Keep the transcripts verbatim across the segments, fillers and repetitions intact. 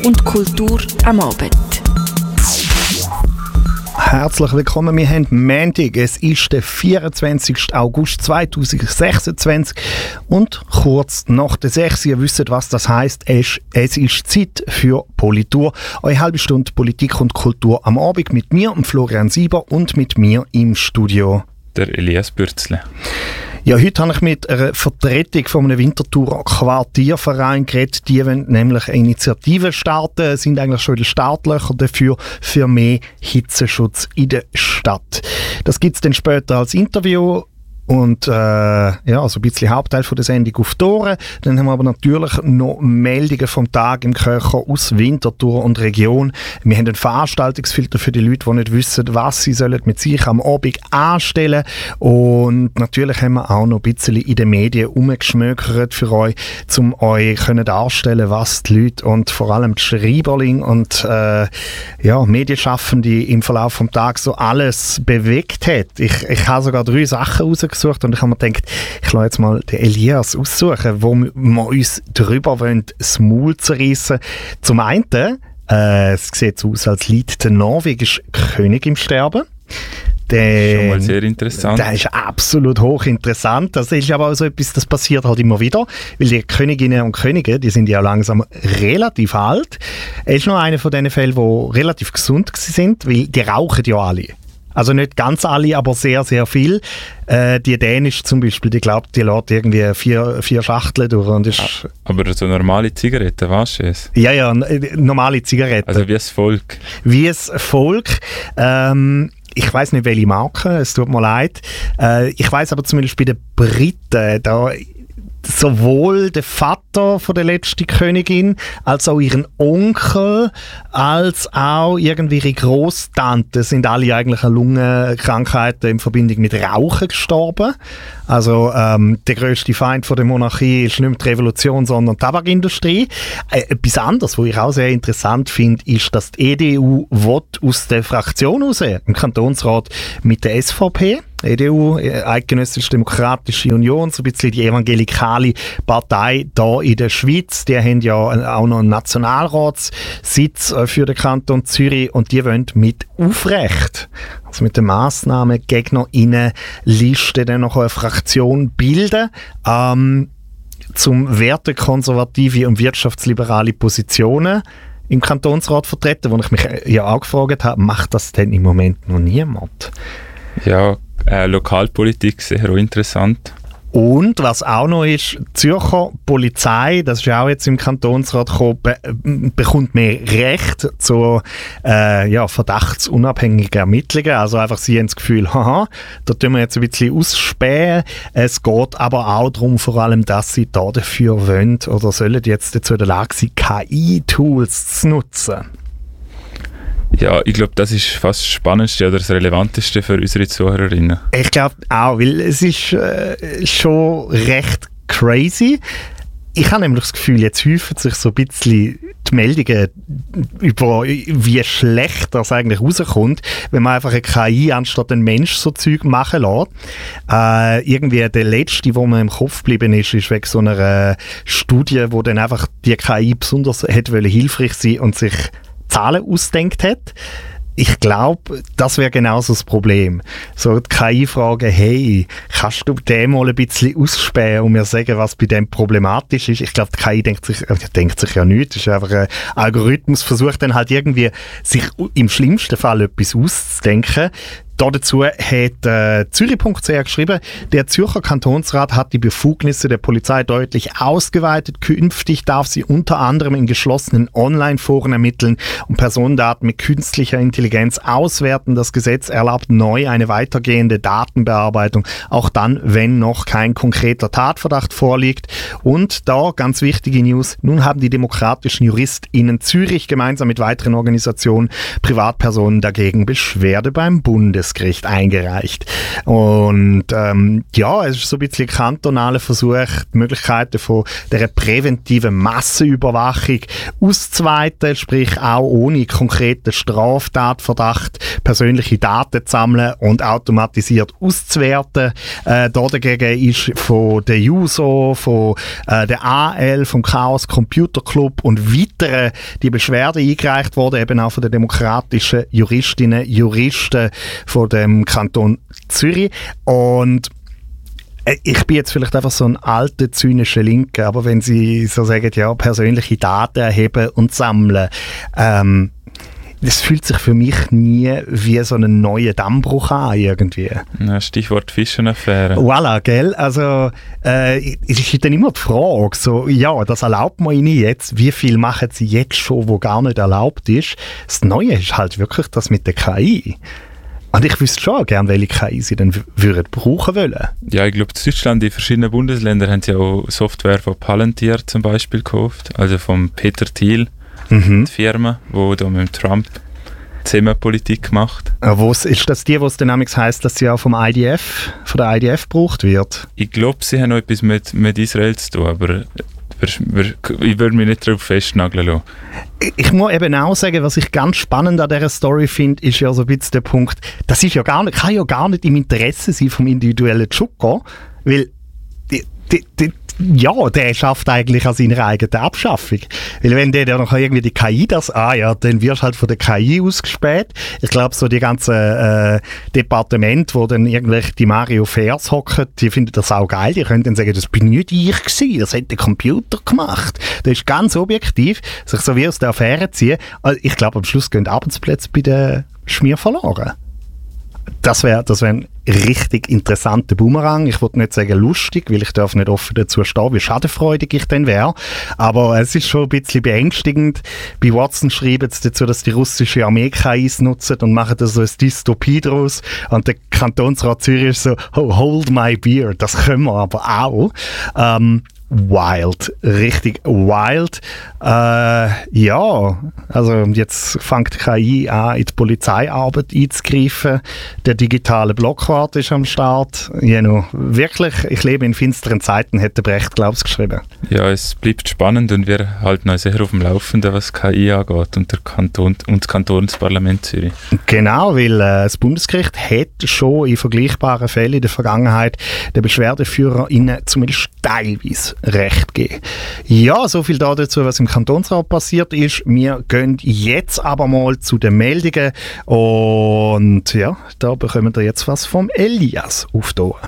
und Kultur am Abend. Herzlich willkommen, wir haben Montag, es ist der vierundzwanzigsten August zweitausendsechsundzwanzig und kurz nach der sechs, ihr wisst, was das heisst, es, es ist Zeit für Politur. Eine halbe Stunde Politik und Kultur am Abend mit mir, Florian Sieber, und mit mir im Studio der Elias Bürzle. Ja, heute habe ich mit einer Vertretung von einem Winterthurer Quartierverein geredet. Die wollen nämlich eine Initiative starten, sind eigentlich schon in den Startlöchern dafür, für mehr Hitzeschutz in der Stadt. Das gibt es dann später als Interview. Und äh, ja, also ein bisschen Hauptteil von der Sendung auf die Ohren. Dann haben wir aber natürlich noch Meldungen vom Tag im Köcher aus Winterthur und Region. Wir haben einen Veranstaltungsfilter für die Leute, die nicht wissen, was sie sollen mit sich am Abend anstellen. Und natürlich haben wir auch noch ein bisschen in den Medien umgeschmökert für euch, um euch können darstellen, was die Leute und vor allem die Schreiberlinge und äh, ja, Medienschaffende im Verlauf des Tages so alles bewegt hat. Ich, ich habe sogar drei Sachen rausgesucht. Gesucht und ich habe mir gedacht, ich lasse jetzt mal den Elias aussuchen, wo wir uns darüber wollen, das Maul zerreissen. Zum einen, äh, es sieht so aus, als liegt der norwegische König im Sterben. Der, Schon mal sehr interessant. Das ist absolut hochinteressant. Das ist aber auch so etwas, das passiert halt immer wieder, weil die Königinnen und Könige, die sind ja langsam relativ alt. Er ist noch einer von diesen Fällen, die relativ gesund sind, weil die rauchen ja alle. Also nicht ganz alle, aber sehr, sehr viel. Äh, die Dänisch zum Beispiel, die glaubt, die lässt irgendwie vier, vier Schachteln durch. Und ist aber so normale Zigaretten, weißt du es? Ja, ja, normale Zigaretten. Also wie das Volk. Wie das Volk. Ähm, ich weiss nicht, welche Marke, es tut mir leid. Äh, ich weiss aber zumindest bei den Briten, da sowohl der Vater von der letzten Königin, als auch ihren Onkel, als auch irgendwie ihre Grosstante sind alle eigentlich an Lungenkrankheiten in Verbindung mit Rauchen gestorben. Also ähm, der grösste Feind von der Monarchie ist nicht mehr die Revolution, sondern die Tabakindustrie. Äh, etwas anderes, was ich auch sehr interessant finde, ist, dass die E D U will aus der Fraktion raus, im Kantonsrat mit der S V P. E D U, Eidgenössische Demokratische Union, so ein bisschen die evangelikale Partei hier in der Schweiz. Die haben ja auch noch einen Nationalratssitz für den Kanton Zürich und die wollen mit Aufrecht, also mit den Massnahmen GegnerInnen-Liste dann noch eine Fraktion bilden, ähm, zum wertekonservative und wirtschaftsliberale Positionen im Kantonsrat vertreten, wo ich mich ja auch gefragt habe, macht das denn im Moment noch niemand? Ja, äh, Lokalpolitik sehr interessant. Und was auch noch ist, die Zürcher Polizei, das ist ja auch jetzt im Kantonsrat gekommen, be bekommt mehr Recht zu äh, ja, verdachtsunabhängigen Ermittlungen. Also einfach sie haben das Gefühl, haha, da tun wir jetzt ein bisschen ausspähen. Es geht aber auch darum, vor allem, dass sie da dafür wollen oder sollen jetzt dazu in der Lage sein, K I-Tools zu nutzen. Ja, ich glaube, das ist fast das Spannendste oder das Relevanteste für unsere Zuhörerinnen. Ich glaube auch, weil es ist äh, schon recht crazy. Ich habe nämlich das Gefühl, jetzt häufen sich so ein bisschen die Meldungen über, wie schlecht das eigentlich rauskommt, wenn man einfach eine K I anstatt ein Mensch so Zeug machen lässt. Äh, irgendwie der letzte, wo mir im Kopf geblieben ist, ist wegen so einer äh, Studie, wo dann einfach die K I besonders hätte wollen hilfreich sein und sich Zahlen ausdenkt hat. Ich glaube, das wäre genauso das Problem. So die K I fragen, hey, kannst du dem mal ein bisschen ausspähen und mir sagen, was bei dem problematisch ist? Ich glaube, die K I denkt sich, äh, denkt sich ja nichts. Das ist einfach ein Algorithmus, versucht dann halt irgendwie, sich im schlimmsten Fall etwas auszudenken. Dazu hat äh, Zürich punkt c h geschrieben, der Zürcher Kantonsrat hat die Befugnisse der Polizei deutlich ausgeweitet. Künftig darf sie unter anderem in geschlossenen Online-Foren ermitteln und Personendaten mit künstlicher Intelligenz auswerten. Das Gesetz erlaubt neu eine weitergehende Datenbearbeitung, auch dann, wenn noch kein konkreter Tatverdacht vorliegt. Und da, ganz wichtige News, nun haben die demokratischen JuristInnen Zürich gemeinsam mit weiteren Organisationen, Privatpersonen dagegen Beschwerde beim Bundes Bundesgericht eingereicht. Und ähm, ja, es ist so ein bisschen ein kantonaler Versuch, die Möglichkeiten von dieser präventiven Massenüberwachung auszuweiten, sprich auch ohne konkreten Straftatverdacht persönliche Daten zu sammeln und automatisiert auszuwerten. Äh, dagegen ist von der JUSO, von äh, der A L, vom Chaos Computer Club und weiteren die Beschwerde eingereicht worden, eben auch von den demokratischen Juristinnen, Juristen von dem Kanton Zürich. Und ich bin jetzt vielleicht einfach so ein alter, zynischer Linker, aber wenn Sie so sagen, ja, persönliche Daten erheben und sammeln, ähm, das fühlt sich für mich nie wie so ein neuer Dammbruch an, irgendwie. Ja, Stichwort Fischenaffäre. Voilà, gell? Also, äh, es ist dann immer die Frage, so, ja, das erlaubt man Ihnen jetzt, wie viel machen Sie jetzt schon, wo gar nicht erlaubt ist? Das Neue ist halt wirklich das mit der K I. Und ich wüsste schon gerne, welche K I Sie dann w- würden brauchen wollen. Ja, ich glaube, in Deutschland, in verschiedenen Bundesländern haben sie auch Software von Palantir zum Beispiel gekauft, also von Peter Thiel, Mhm. die Firma, die da mit Trump Themenpolitik macht. Äh, wo's, ist das die, wo es dann nämlich heisst, dass sie auch vom I D F, von der I D F gebraucht wird? Ich glaube, sie haben noch etwas mit, mit Israel zu tun, aber ich würde mich nicht darauf festnageln lassen. Ich muss eben auch sagen, was ich ganz spannend an dieser Story finde, ist ja so ein bisschen der Punkt, das ist ja gar nicht, kann ja gar nicht im Interesse sein vom individuellen Jogger, weil die, die, die, ja, der schafft eigentlich an seiner eigenen Abschaffung. Weil wenn der dann noch irgendwie die K I das, ah ja, dann wirst du halt von der K I ausgespäht. Ich glaube, so die ganzen äh, Departemente, wo dann irgendwelche die Mario Fairs hocken, die finden das auch geil. Die können dann sagen, das bin nicht ich gewesen, das hat der Computer gemacht. Das ist ganz objektiv, sich so wie aus der Affäre ziehen. Also ich glaube, am Schluss gehen Arbeitsplätze bei den Schmier verloren. Das wäre das wär ein richtig interessanter Boomerang. Ich wollte nicht sagen lustig, weil ich darf nicht offen dazu stehen, wie schadenfreudig ich dann wäre. Aber es ist schon ein bisschen beängstigend. Bei Watson schreiben sie dazu, dass die russische Armee K Is nutzen und machen da so eine Dystopie draus. Und der Kantonsrat Zürich ist so, oh, hold my beer. Das können wir aber auch. Ähm, Wild, richtig wild. Äh, ja, also jetzt fängt K I an, in die Polizeiarbeit einzugreifen. Der digitale Blockwart ist am Start. You know, wirklich, ich lebe in finsteren Zeiten, hätte Brecht, glaube ich, geschrieben. Ja, es bleibt spannend und wir halten uns sehr auf dem Laufenden, was K I angeht und, der Kanton, und das Kantonsparlament Zürich. Genau, weil äh, das Bundesgericht hat schon in vergleichbaren Fällen in der Vergangenheit den BeschwerdeführerInnen zumindest teilweise Recht geben. Ja, so viel dazu, was im Kantonsrat passiert ist. Wir gehen jetzt aber mal zu den Meldungen und ja, da bekommen wir jetzt was vom Elias auf die Ohren.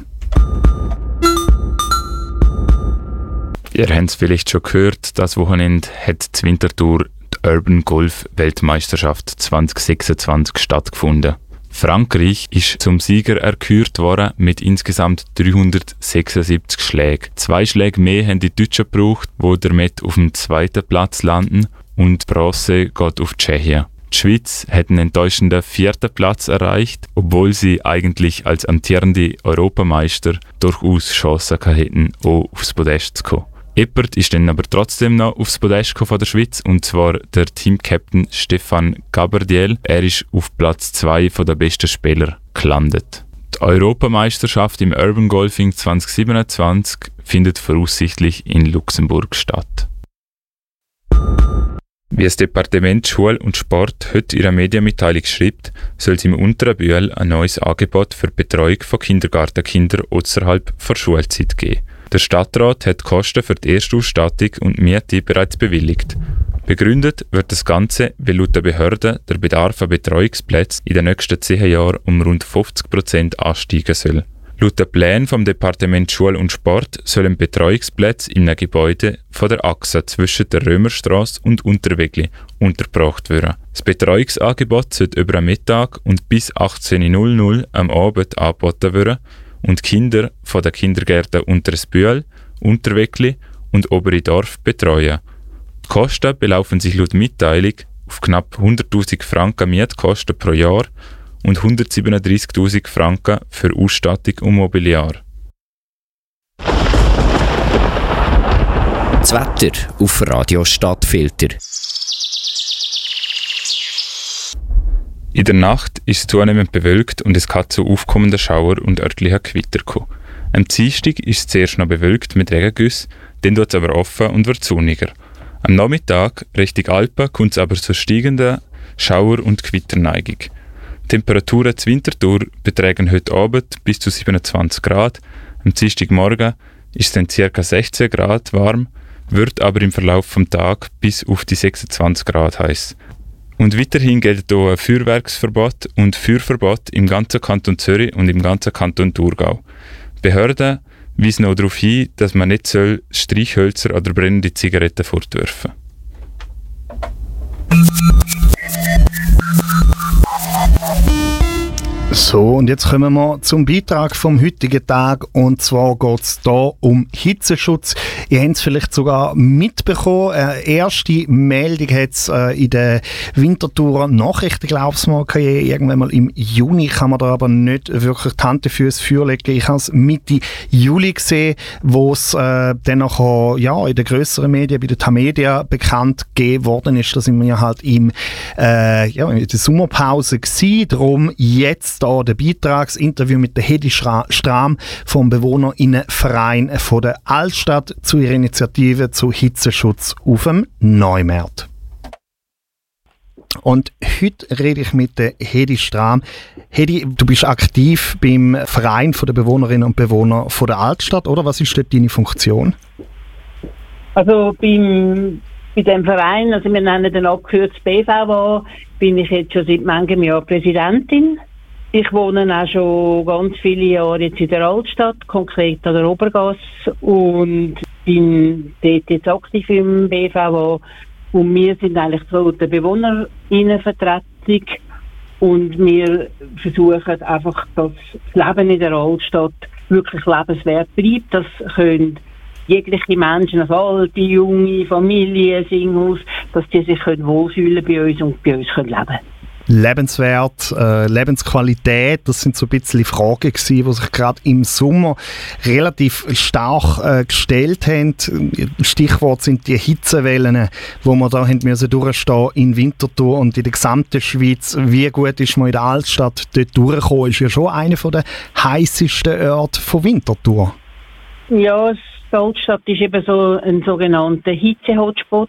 Ihr habt es vielleicht schon gehört, das Wochenende hat die Winterthur die Urban Golf Weltmeisterschaft zwanzig sechsundzwanzig stattgefunden. Frankreich ist zum Sieger erkürt worden mit insgesamt dreihundertsechsundsiebzig Schlägen. Zwei Schläge mehr haben die Deutschen gebraucht, die damit auf dem zweiten Platz landen, und Bronze geht auf Tschechien. Die Schweiz hat einen enttäuschenden vierten Platz erreicht, obwohl sie eigentlich als amtierende Europameister durchaus Chancen hätten, auch aufs Podest zu kommen. Eppert ist dann aber trotzdem noch aufs Podest von der Schweiz, und zwar der Teamcaptain Stefan Gabardiel. Er ist auf Platz zwei der besten Spieler gelandet. Die Europameisterschaft im Urban Golfing zwanzig siebenundzwanzig findet voraussichtlich in Luxemburg statt. Wie das Departement Schule und Sport heute in ihrer Medienmitteilung schreibt, soll es im Unteren Bühl ein neues Angebot für die Betreuung von Kindergartenkindern außerhalb der Schulzeit geben. Der Stadtrat hat die Kosten für die Erstausstattung und Miete bereits bewilligt. Begründet wird das Ganze, weil laut der Behörde der Bedarf an Betreuungsplätzen in den nächsten zehn Jahren um rund fünfzig Prozent ansteigen soll. Laut den Plänen vom Departement Schule und Sport sollen Betreuungsplätze in einem Gebäude von der Achse zwischen der Römerstraße und Unterwegli untergebracht werden. Das Betreuungsangebot sollte über einen Mittag und bis achtzehn Uhr null Uhr am Abend angeboten werden und Kinder von den Kindergärten Untersbühl, Unterwegli und Obere Dorf betreuen. Die Kosten belaufen sich laut Mitteilung auf knapp hunderttausend Franken Mietkosten pro Jahr und hundertsiebenunddreißigtausend Franken für Ausstattung und Mobiliar. Das Wetter auf Radio Stadtfilter. In der Nacht ist es zunehmend bewölkt und es kann zu aufkommenden Schauer und örtlichen Gewitter kommen. Am Dienstag ist es zuerst noch bewölkt mit Regengüssen, dann wird es aber offen und wird sonniger. Am Nachmittag, Richtung Alpen, kommt es aber zur steigenden Schauer- und Gewitterneigung. Die Temperaturen zur Winterthur betragen heute Abend bis zu siebenundzwanzig Grad. Am Dienstagmorgen ist es dann ca. sechzehn Grad warm, wird aber im Verlauf des Tages bis auf die sechsundzwanzig Grad heiß. Und weiterhin gilt hier ein Feuerwerksverbot und Feuerverbot im ganzen Kanton Zürich und im ganzen Kanton Thurgau. Behörden weisen auch darauf hin, dass man nicht soll Streichhölzer oder brennende Zigaretten fortwerfen So, und jetzt kommen wir zum Beitrag vom heutigen Tag, und zwar geht es hier um Hitzeschutz. Ihr habt es vielleicht sogar mitbekommen, eine erste Meldung hat es äh, in der Winterthurer Nachrichten, glaube ich mal, gegeben. Irgendwann mal im Juni, kann man da aber nicht wirklich die Hand fürs Feuer legen. Ich habe es Mitte Juli gesehen, wo es äh, dann nachher, ja, in den grösseren Medien, bei der Tamedia bekannt gegeben worden ist. Da sind wir halt im, äh, ja, in der Sommerpause gewesen. Darum jetzt da der Beitrag, das Interview mit der Hedi Strahm vom BewohnerInnenverein von der Altstadt zu ihrer Initiative zu Hitzeschutz auf dem Neumarkt. Und heute rede ich mit der Hedi Strahm. Hedi, du bist aktiv beim Verein von der Bewohnerinnen und Bewohner von der Altstadt, oder? Was ist dort deine Funktion? Also beim, bei dem Verein, also wir nennen den abgekürzt B V A, bin ich jetzt schon seit manchem Jahr Präsidentin. Ich wohne auch schon ganz viele Jahre jetzt in der Altstadt, konkret an der Obergasse, und bin dort jetzt aktiv im B V A. Und wir sind eigentlich so die BewohnerInnenvertretung, und wir versuchen einfach, dass das Leben in der Altstadt wirklich lebenswert bleibt. Das können jegliche Menschen, also alte, junge, Familien, Singles, dass die sich wohlfühlen bei uns und bei uns können leben. Lebenswert, äh, Lebensqualität, das sind so ein bisschen Fragen gewesen, die sich gerade im Sommer relativ stark äh, gestellt haben. Stichwort sind die Hitzewellen, wo wir da haben müssen durchstehen in Winterthur und in der gesamten Schweiz. Wie gut ist man in der Altstadt dort durchgekommen? Ist ja schon einer der heissesten Orte von Winterthur. Ja, die Altstadt ist eben so ein sogenannter Hitze-Hotspot,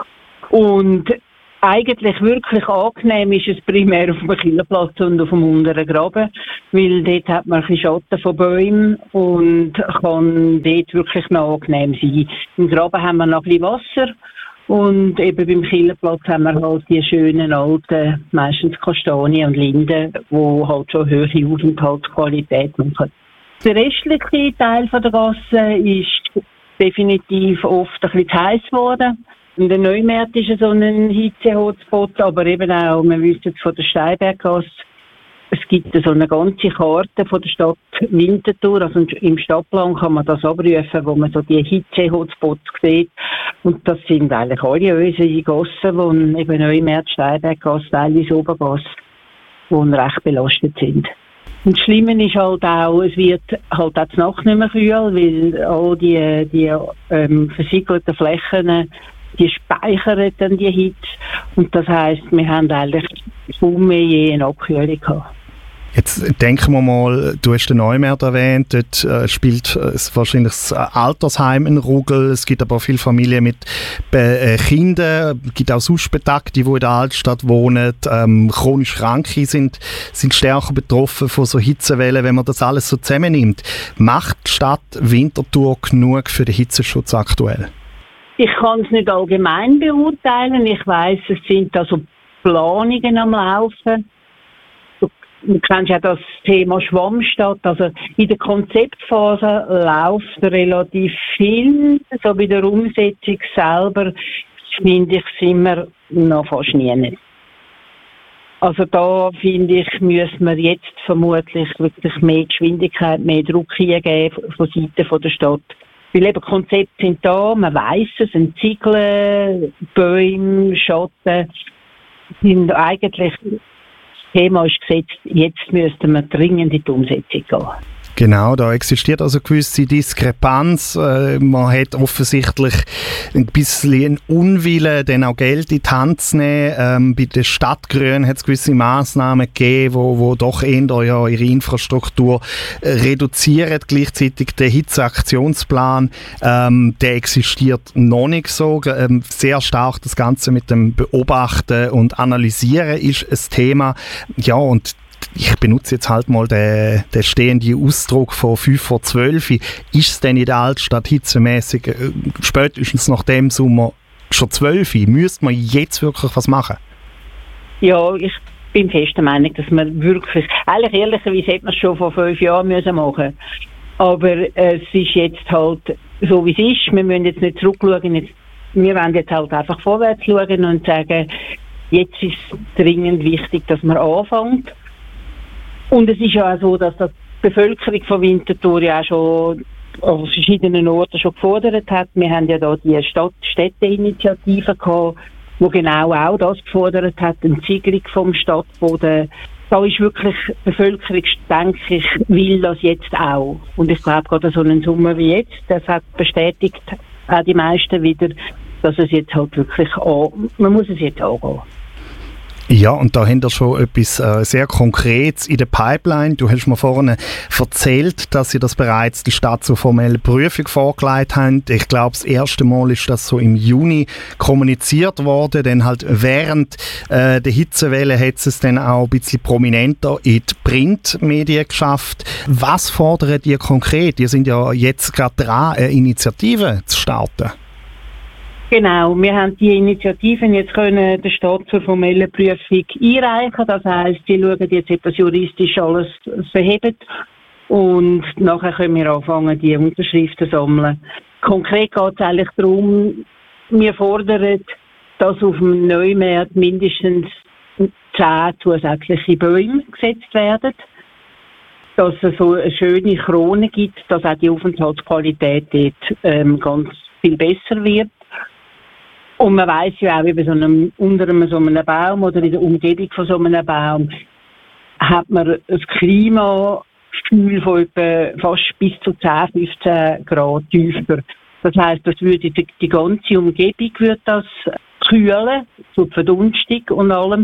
und eigentlich wirklich angenehm ist es primär auf dem Killerplatz und auf dem unteren Graben, weil dort hat man ein bisschen Schatten von Bäumen und kann dort wirklich noch angenehm sein. Im Graben haben wir noch ein bisschen Wasser, und eben beim Killerplatz haben wir halt die schönen alten, meistens Kastanien und Linden, die halt schon höhere Aufenthaltsqualität machen. Der restliche Teil von der Gasse ist definitiv oft ein bisschen zu heiß geworden. In der Neumarkt ist so ein Hitze-Hotspot, aber eben auch, wir wissen es von der Steinberggasse, es gibt so eine ganze Karte von der Stadt Winterthur, also im Stadtplan kann man das abrufen, wo man so die Hitze-Hotspots sieht, und das sind eigentlich alle unsere Gassen, die eben Neumarkt, Steinberggasse, teilweise Obergasse, die recht belastet sind. Und das Schlimme ist halt auch, es wird halt auch die Nacht nicht mehr kühl, weil all die, die ähm, versiegelten Flächen, die speichern dann die Hitze, und das heisst, wir haben eigentlich kaum mehr je eine Abkühlung gehabt. Jetzt denken wir mal, du hast den Neumarkt erwähnt, dort äh, spielt äh, wahrscheinlich das Altersheim eine Rolle, es gibt aber auch viele Familien mit äh, Kindern, es gibt auch sonst Betagte, die in der Altstadt wohnen, ähm, chronisch Kranke sind, sind stärker betroffen von so Hitzewellen, wenn man das alles so zusammennimmt. Macht die Stadt Winterthur genug für den Hitzeschutz aktuell? Ich kann es nicht allgemein beurteilen. Ich weiss, es sind also Planungen am Laufen. Du kennst ja das Thema Schwammstadt. Also in der Konzeptphase läuft relativ viel. So bei der Umsetzung selber finde ich, sind wir noch fast nie. Also da finde ich, müssen wir jetzt vermutlich wirklich mehr Geschwindigkeit, mehr Druck hingeben von Seiten von der Stadt. Weil eben Konzepte sind da, man weiss es, ein Ziegel, Bäume, Schatten, sind eigentlich, das Thema ist gesetzt, jetzt müssten wir dringend in die Umsetzung gehen. Genau, da existiert also eine gewisse Diskrepanz. Äh, man hat offensichtlich ein bisschen Unwillen, dann auch Geld in die Hand zu nehmen. Ähm, bei den Stadtgrünen hat es gewisse Massnahmen gegeben, wo, wo doch eher ja ihre Infrastruktur äh, reduzieren. Gleichzeitig der Hitzeaktionsplan, ähm, der existiert noch nicht so. Ähm, sehr stark das Ganze mit dem Beobachten und Analysieren ist ein Thema. Ja, und ich benutze jetzt halt mal den, den stehenden Ausdruck von fünf vor zwölf. Ist es denn in der Altstadt hitzemässig äh, spätestens nach dem Sommer schon zwölf? Müsste man jetzt wirklich was machen? Ja, ich bin fest der Meinung, dass man wirklich, eigentlich ehrlicherweise hätte man es schon vor fünf Jahren müssen machen. Aber äh, es ist jetzt halt so, wie es ist. Wir müssen jetzt nicht zurückschauen. Jetzt, wir wollen jetzt halt einfach vorwärts schauen und sagen, jetzt ist es dringend wichtig, dass man anfängt. Und es ist ja auch so, dass die Bevölkerung von Winterthur ja auch schon an verschiedenen Orten schon gefordert hat. Wir haben ja da die Stadt Städteinitiative gehabt, die genau auch das gefordert hat, eine Ziegelung vom Stadtboden. Da ist wirklich die Bevölkerung, denke ich, will das jetzt auch. Und ich glaube, gerade so einen Sommer wie jetzt, das hat bestätigt auch die meisten wieder, dass es jetzt halt wirklich an, man muss es jetzt angehen. Ja, und da haben wir schon etwas äh, sehr Konkretes in der Pipeline. Du hast mir vorhin erzählt, dass Sie das bereits der Stadt zur formellen Prüfung vorgelegt haben. Ich glaube, das erste Mal ist das so im Juni kommuniziert worden. Dann halt während äh, der Hitzewelle hat es dann auch ein bisschen prominenter in die Printmedien geschafft. Was fordert ihr konkret? Ihr sind ja jetzt gerade dran, eine Initiative zu starten. Genau, wir haben die Initiativen jetzt können der Stadt zur formellen Prüfung einreichen. Das heisst, sie schauen jetzt, ob das juristisch alles verhebt. Und nachher können wir anfangen, die Unterschriften zu sammeln. Konkret geht es eigentlich darum, wir fordern, dass auf dem Neumarkt mindestens zehn zusätzliche Bäume gesetzt werden. Dass es so eine schöne Krone gibt, dass auch die Aufenthaltsqualität dort ähm, ganz viel besser wird. Und man weiss ja auch, wie bei so einem, unter einem, so einem Baum oder in der Umgebung von so einem Baum hat man ein Klimagefühl von etwa fast bis zu zehn, fünfzehn Grad tiefer. Das heisst, das würde die, die ganze Umgebung würde das kühlen, zur Verdunstung und allem.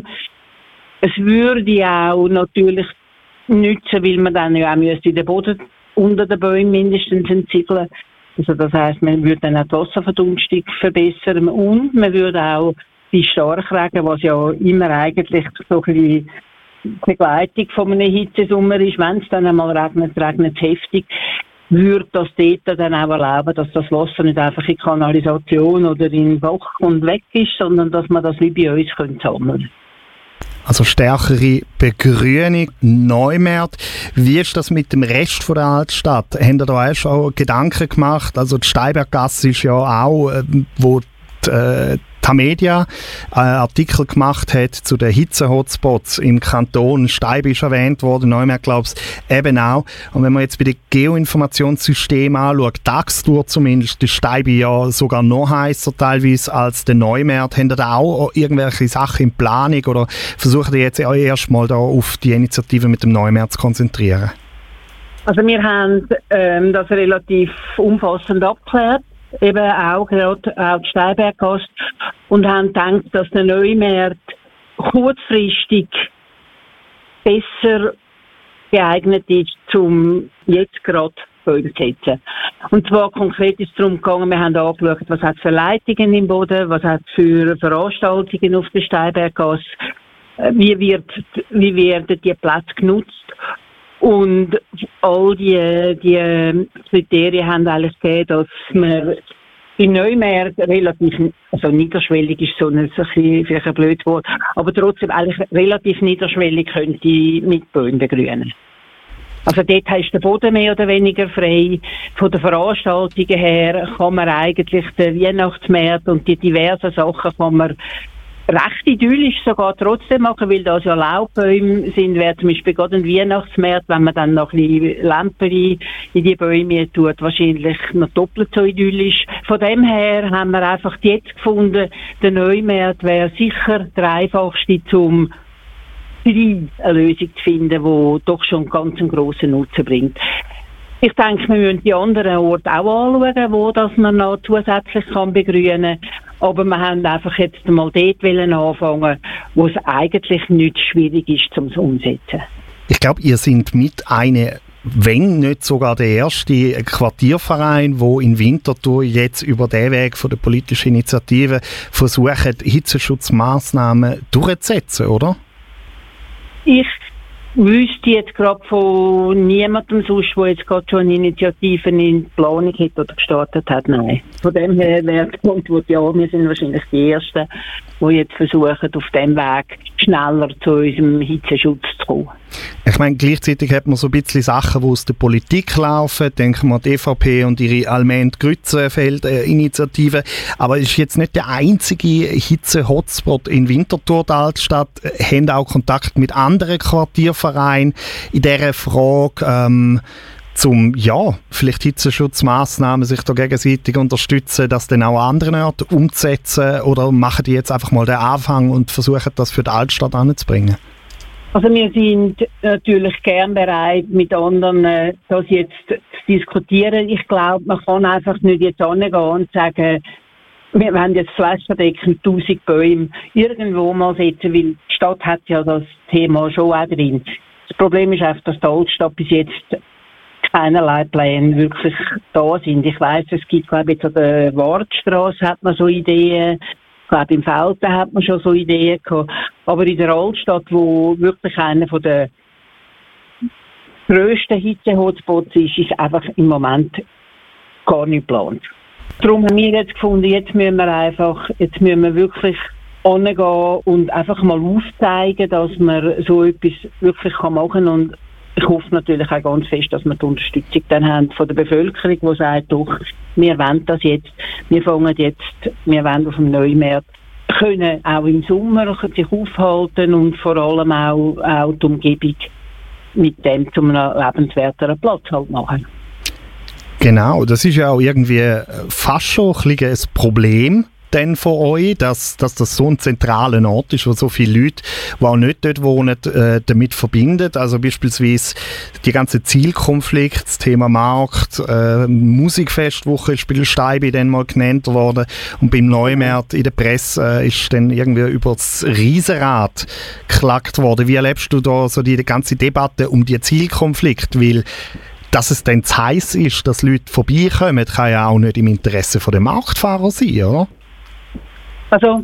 Es würde auch natürlich nützen, weil man dann ja auch müsste den Boden unter den Bäumen mindestens entsiegeln. Also das heisst, man würde dann auch die Wasserverdunstung verbessern und man würde auch die Starkregen, was ja immer eigentlich so ein bisschen Begleitung von einem Hitzesommer ist, wenn es dann einmal regnet, regnet es heftig, würde das dort dann auch erlauben, dass das Wasser nicht einfach in Kanalisation oder in den Bach und weg ist, sondern dass man das wie bei uns sammeln könnte. Also stärkere Begrünung, Neumarkt. Wie ist das mit dem Rest von der Altstadt? Haben ihr da auch schon Gedanken gemacht? Also die Steinberggasse ist ja auch, äh, wo die, äh, die Media äh, Artikel gemacht hat zu den Hitze-Hotspots im Kanton. Steib ist erwähnt worden, Neumarkt glaube ich eben auch. Und wenn man jetzt bei den Geoinformationssystemen anschaut, tagsdur zumindest, ist Steib ja sogar noch heißer teilweise als der Neumarkt. Habt ihr da auch irgendwelche Sachen in Planung oder versucht ihr jetzt erst mal da auf die Initiative mit dem Neumarkt zu konzentrieren? Also wir haben ähm, das relativ umfassend abgeklärt. Eben auch gerade auch die Steinberggasse und haben gedacht, dass der Neumarkt kurzfristig besser geeignet ist, um jetzt gerade Bäume zu setzen. Und zwar konkret ist es darum gegangen, wir haben angeschaut, was hat es für Leitungen im Boden, was hat es für Veranstaltungen auf der Steinberggasse, wie wird, wie werden die Plätze genutzt. Und all die, die Kriterien haben eigentlich gegeben, dass man im Neumarkt relativ, also niederschwellig ist so ein, vielleicht ein blödes Wort, aber trotzdem eigentlich relativ niederschwellig könnte mit Bäumen begrünen. Also dort hast du den Boden mehr oder weniger frei. Von den Veranstaltungen her kann man eigentlich den Weihnachtsmarkt und die diversen Sachen kann man recht idyllisch sogar trotzdem machen, weil da ja Laubbäume sind, wäre zum Beispiel gerade ein Weihnachtsmarkt, wenn man dann noch ein bisschen Lampen in die Bäume tut, wahrscheinlich noch doppelt so idyllisch. Von dem her haben wir einfach jetzt gefunden, der Neumarkt wäre sicher der einfachste, um eine Lösung zu finden, die doch schon ganz einen grossen Nutzen bringt. Ich denke, wir müssen die anderen Orte auch anschauen, wo das man noch zusätzlich kann begrünen kann. Aber wir haben einfach jetzt mal dort anfangen, wo es eigentlich nicht schwierig ist, zum umsetzen. Ich glaube, ihr seid mit eine, wenn nicht sogar der erste Quartierverein, wo in Winterthur jetzt über den Weg von der politischen Initiative versucht, Hitzeschutzmaßnahmen durchzusetzen, oder? Ich wüsste jetzt gerade von niemandem sonst, der jetzt gerade schon Initiativen in Planung hat oder gestartet hat. Nein. Von dem her wäre der Punkt, wo ja, wir sind wahrscheinlich die Ersten, die jetzt versuchen, auf dem Weg schneller zu unserem Hitzeschutz zu kommen. Ich meine, gleichzeitig hat man so ein bisschen Sachen, die aus der Politik laufen. Denken wir an die E V P und ihre Allmend-Grützenfeld-Initiative. Aber es ist jetzt nicht der einzige Hitze-Hotspot in Winterthur, der Altstadt. Haben auch Kontakt mit anderen Quartiervereinen in dieser Frage, ähm, zum, ja, vielleicht Hitzeschutzmaßnahmen sich da gegenseitig unterstützen, das dann auch an anderen Orten umzusetzen, oder machen die jetzt einfach mal den Anfang und versuchen das für die Altstadt anzubringen? Also wir sind natürlich gern bereit, mit anderen äh, das jetzt zu diskutieren. Ich glaube, man kann einfach nicht jetzt hingehen und sagen, wir wollen jetzt flächendeckend tausend Bäume irgendwo mal setzen, weil die Stadt hat ja das Thema schon auch drin. Das Problem ist einfach, dass die Altstadt bis jetzt keinerlei Pläne wirklich da sind. Ich weiss, es gibt, glaube ich, jetzt an der Wartstrasse hat man so Ideen. Ich glaube, im Felden hat man schon so Ideen gehabt. Aber in der Altstadt, wo wirklich einer von der grössten Hitze-Hotspots ist, ist einfach im Moment gar nicht geplant. Darum haben wir jetzt gefunden, jetzt müssen wir einfach, jetzt müssen wir wirklich angehen und einfach mal aufzeigen, dass man so etwas wirklich machen kann. Und ich hoffe natürlich auch ganz fest, dass wir die Unterstützung dann haben von der Bevölkerung, die sagt, doch, wir wollen das jetzt, wir fangen jetzt, wir wollen auf dem Neumarkt können auch im Sommer sich aufhalten und vor allem auch, auch die Umgebung mit dem zu einem lebenswerteren Platz halt machen. Genau, das ist ja auch irgendwie fast schon ein, ein Problem denn von euch, dass, dass das so ein zentraler Ort ist, wo so viele Leute, die auch nicht dort wohnen, äh, damit verbindet. Also beispielsweise die ganze Zielkonflikt, das Thema Markt, äh, Musikfestwoche, Spielsteibe dann mal genannt worden. Und beim Neumarkt in der Presse äh, ist dann irgendwie über das Riesenrad geklagt worden. Wie erlebst du da so die, die ganze Debatte um die Zielkonflikt? Weil dass es dann zu heiß ist, dass Leute vorbeikommen, kann ja auch nicht im Interesse der Marktfahrer sein, oder? Also,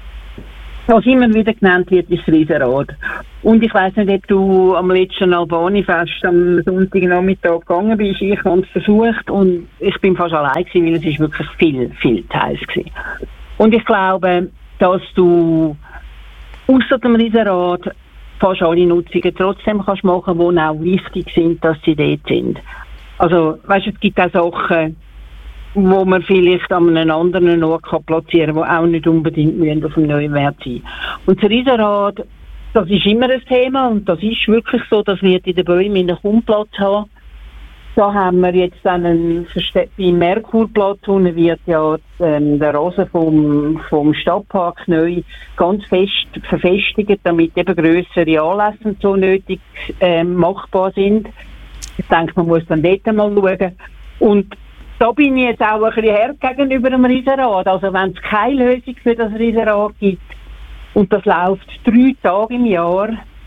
was immer wieder genannt wird, ist das Riesenrad. Und ich weiss nicht, ob du am letzten Albani-Fest am Sonntagnachmittag gegangen bist. Ich habe es versucht und ich bin fast allein gewesen, weil es ist wirklich viel, viel zu heiß gewesen. Und ich glaube, dass du ausser dem Riesenrad fast alle Nutzungen trotzdem kannst machen, die auch wichtig sind, dass sie dort sind. Also, weißt du, es gibt auch Sachen, wo man vielleicht an einem anderen Ort kann platzieren kann, die auch nicht unbedingt auf dem Neumarkt sein müssen. Und das Riesenrad, das ist immer ein Thema und das ist wirklich so, dass wir in den Bäumen einen Kummplatz haben. Da haben wir jetzt dann einen Verste- beim Merkurplatz, unten wird ja ähm, der Rasen vom, vom Stadtpark neu ganz fest verfestigt, damit eben grössere Anlässe so nötig ähm, machbar sind. Ich denke, man muss dann dort mal schauen. Und da bin ich jetzt auch ein bisschen hart gegenüber dem Riesenrad. Also wenn es keine Lösung für das Riesenrad gibt und das läuft drei Tage im Jahr,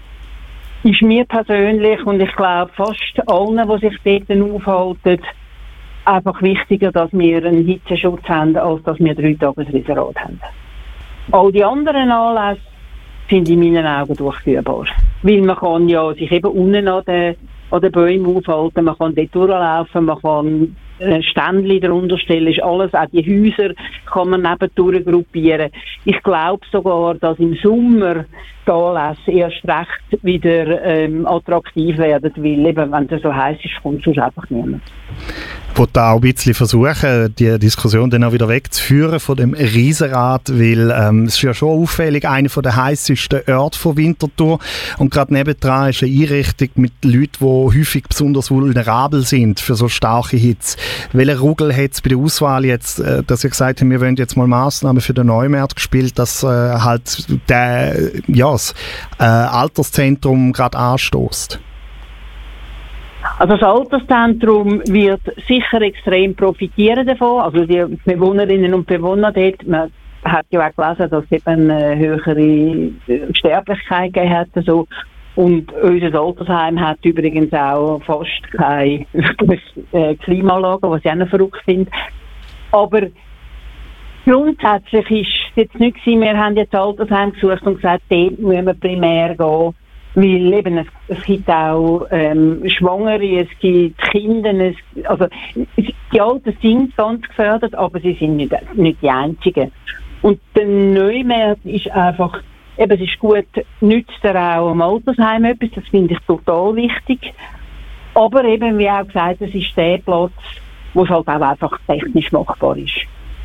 ist mir persönlich und ich glaube fast allen, die sich dort aufhalten, einfach wichtiger, dass wir einen Hitzeschutz haben, als dass wir drei Tage ein Riesenrad haben. All die anderen Anlässe sind in meinen Augen durchführbar. Weil man kann ja sich eben unten an den, an den Bäumen aufhalten, man kann dort durchlaufen, man kann ein Ständchen darunter stellen, ist alles, auch die Häuser kann man nebendurch gruppieren. Ich glaube sogar, dass im Sommer die Anlässe erst recht wieder ähm, attraktiv werden, weil eben, wenn es so heiß ist, kommt sonst einfach niemand. Ich wollte auch ein bisschen versuchen, die Diskussion dann auch wieder wegzuführen von dem Riesenrad, weil ähm, es ist ja schon auffällig, einer der heißesten Orte von Winterthur und gerade nebendran ist eine Einrichtung mit Leuten, die häufig besonders vulnerabel sind für so starke Hitze. Welcher Ruggel hat es bei der Auswahl jetzt, äh, dass ihr gesagt habt, wir wollen jetzt mal Massnahmen für den Neumarkt gespielt, dass äh, halt der, ja, das äh, Alterszentrum gerade anstößt? Also das Alterszentrum wird sicher extrem profitieren davon. Also die Bewohnerinnen und Bewohner dort, man hat ja auch gelesen, dass es eben eine höhere Sterblichkeit gegeben hat. So. Und unser Altersheim hat übrigens auch fast keine Klimaanlage, was ich auch noch verrückt finde. Aber grundsätzlich ist es jetzt nicht gewesen, wir haben jetzt Altersheim gesucht und gesagt, dort müssen wir primär gehen, weil eben es, es gibt auch ähm, Schwangere, es gibt Kinder, es, also die Alten sind ganz gefördert, aber sie sind nicht, nicht die Einzigen. Und der Neumarkt ist einfach, eben es ist gut, nützt er auch am Altersheim etwas, das finde ich total wichtig. Aber eben, wie auch gesagt, es ist der Platz, wo es halt auch einfach technisch machbar ist.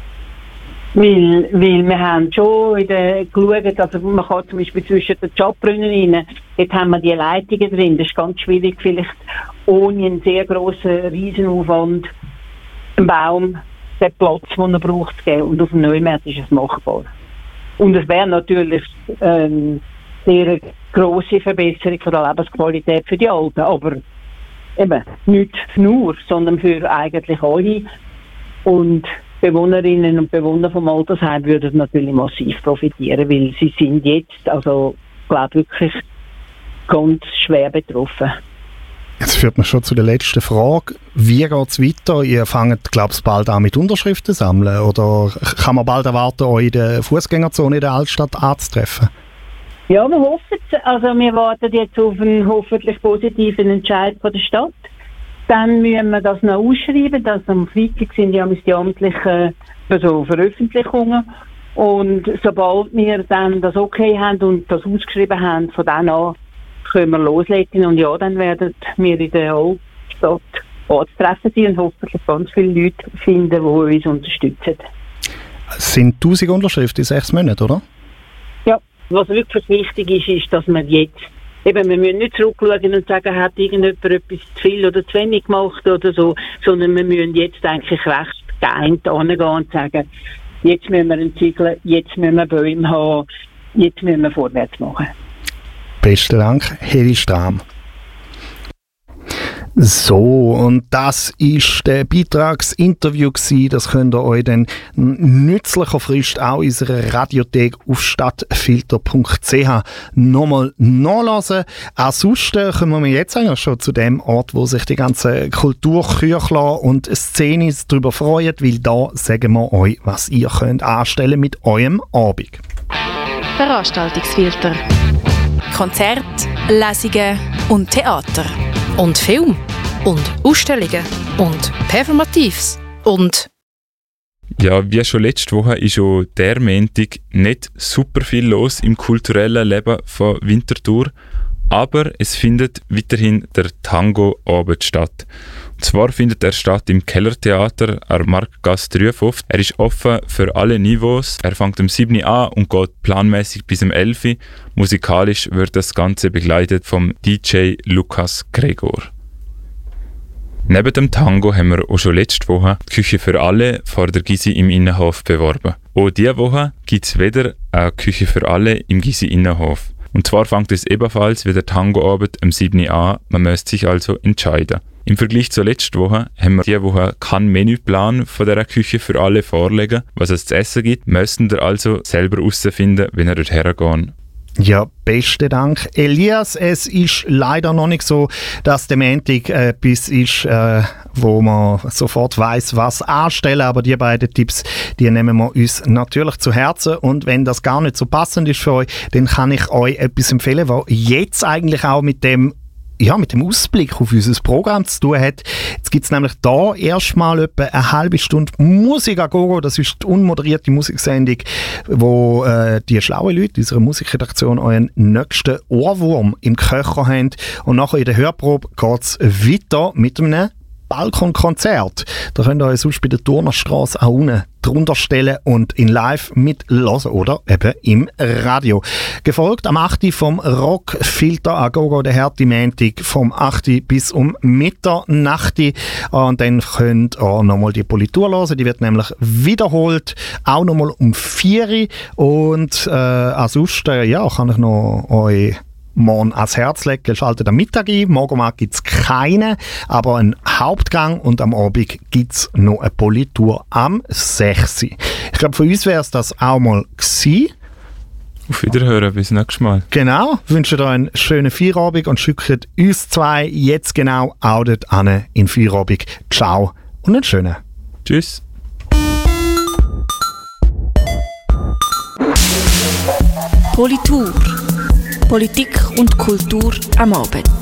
Weil, weil wir haben schon in der geschaut, also man kann zum Beispiel zwischen den Jobbrunnen rein, dort haben wir die Leitungen drin, das ist ganz schwierig, vielleicht ohne einen sehr grossen Riesenaufwand einen Baum den Platz, den er braucht, zu geben. Und auf dem Neumarkt ist es machbar. Und es wäre natürlich eine sehr grosse Verbesserung von der Lebensqualität für die Alten, aber eben nicht nur, sondern für eigentlich alle. Und Bewohnerinnen und Bewohner vom Altersheim würden natürlich massiv profitieren, weil sie sind jetzt, also ich glaube wirklich ganz schwer betroffen. Jetzt führt man schon zu der letzten Frage. Wie geht es weiter? Ihr fangt, glaube ich, bald an mit Unterschriften sammeln? Oder kann man bald erwarten, euch in der Fußgängerzone in der Altstadt anzutreffen? Ja, wir hoffen es. Also wir warten jetzt auf einen hoffentlich positiven Entscheid von der Stadt. Dann müssen wir das noch ausschreiben. Das am Freitag sind ja die amtlichen also Veröffentlichungen. Und sobald wir dann das okay haben und das ausgeschrieben haben, von dann an können wir loslegen. Und ja, dann werden wir in der Altstadt anzutreffen sein und hoffentlich ganz viele Leute finden, die uns unterstützen. Es sind tausend Unterschriften in sechs Monaten, oder? Ja, was wirklich wichtig ist, ist, dass wir jetzt eben, wir müssen nicht zurückschauen und sagen, hat irgendjemand etwas zu viel oder zu wenig gemacht oder so, sondern wir müssen jetzt eigentlich recht geeint angehen und sagen, jetzt müssen wir entzügeln, jetzt müssen wir Bäume haben, jetzt müssen wir vorwärts machen. Besten Dank, Heli Stamm. So, und das ist der Beitragsinterview gsi. Das könnt ihr euch dann nützlicher Frist auch in unserer Radiothek auf stadtfilter punkt c h nochmal nachlesen. Ansonsten kommen wir jetzt eigentlich schon zu dem Ort, wo sich die ganzen Kulturküchler und Szenen darüber freuen, weil da sagen wir euch, was ihr könnt anstellen mit eurem Abend. Veranstaltungsfilter. Konzert, Lesungen und Theater. Und Film. Und Ausstellungen. Und Performatives. Und... Ja, wie schon letzte Woche ist auch der Montag nicht super viel los im kulturellen Leben von Winterthur, aber es findet weiterhin der Tango-Abend statt. Und zwar findet er statt im Kellertheater an Marktgasse dreiundfünfzig. Er ist offen für alle Niveaus. Er fängt um sieben Uhr an und geht planmäßig bis um elf Uhr. Musikalisch wird das Ganze begleitet vom D J Lukas Gregor. Neben dem Tango haben wir auch schon letzte Woche die Küche für alle vor der Gysi im Innenhof beworben. Auch diese Woche gibt es wieder eine Küche für alle im Gysi Innenhof. Und zwar fängt es ebenfalls wie der Tangoabend um sieben Uhr an. Man müsste sich also entscheiden. Im Vergleich zur letzten Woche haben wir diese Woche keinen Menüplan von dieser Küche für alle vorlegen. Was es zu essen gibt, müsst ihr also selber herausfinden, wenn ihr dort hergeht. Ja, besten Dank, Elias. Es ist leider noch nicht so, dass der Montag etwas ist, äh, wo man sofort weiss, was anstellen. Aber die beiden Tipps, die nehmen wir uns natürlich zu Herzen. Und wenn das gar nicht so passend ist für euch, dann kann ich euch etwas empfehlen, was jetzt eigentlich auch mit dem ja, mit dem Ausblick auf unser Programm zu tun hat. Jetzt gibt es nämlich da erstmal etwa eine halbe Stunde Musik à Gogo. Das ist die unmoderierte Musiksendung, wo äh, die schlauen Leute unserer Musikredaktion euren nächsten Ohrwurm im Köcher haben. Und nachher in der Hörprobe geht es weiter mit einem Balkonkonzert. Da könnt ihr euch sonst bei der Turnerstraße auch unten drunter stellen und in live mitlassen oder eben im Radio. Gefolgt am acht vom Rockfilter à Gogo, der Härte Montag vom acht bis um Mitternacht. Und dann könnt ihr nochmal die Politur hören. Die wird nämlich wiederholt, auch nochmal um vier Uhr. Und äh, ansonsten ja, kann ich noch euch morgen ans Herz legen. Schaltet am Mittag ein. Morgen gibt es keine, aber einen Hauptgang und am Abend gibt es noch eine Politur am sechs Uhr. Ich glaube, für uns wäre es das auch mal gewesen. Auf Wiederhören, bis nächstes Mal. Genau, wünsche dir einen schönen Feierabend und schicke uns zwei jetzt genau auch dort hin in Feierabend. Ciao und einen schönen. Tschüss. Politur. Politik und Kultur am Abend.